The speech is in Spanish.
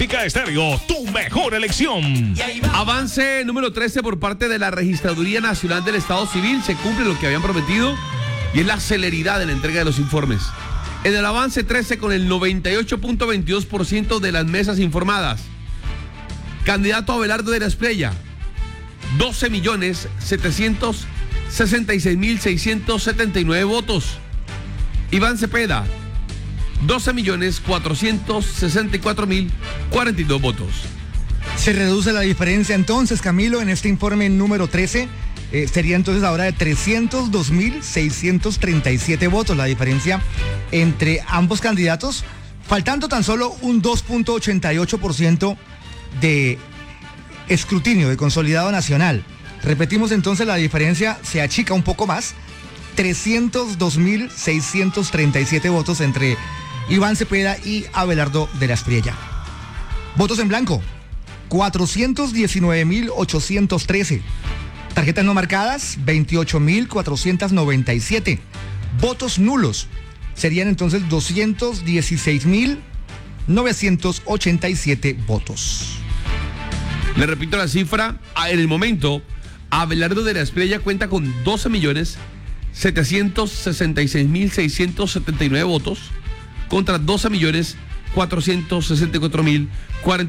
América Estéreo, tu mejor elección. Avance número 13 por parte de la Registraduría Nacional del Estado Civil. Se cumple lo que habían prometido y es la celeridad de la entrega de los informes. En el avance 13, con el 98.22% de las mesas informadas. Candidato Abelardo de la Espriella, 12.766.679 votos. Iván Cepeda, 12.464.042 votos. Se reduce la diferencia entonces, Camilo, en este informe número 13. Sería entonces ahora de 302.637 votos la diferencia entre ambos candidatos, faltando tan solo un 2.88% de escrutinio, de consolidado nacional. Repetimos entonces, la diferencia se achica un poco más, 302.637 votos entre Iván Cepeda y Abelardo de la Espriella. Votos en blanco, 419.813. Tarjetas no marcadas, 28.497. Votos nulos serían entonces 216.987 votos. Le repito la cifra. En el momento, Abelardo de la Espriella cuenta con 12.766.679 votos contra 12.464.040.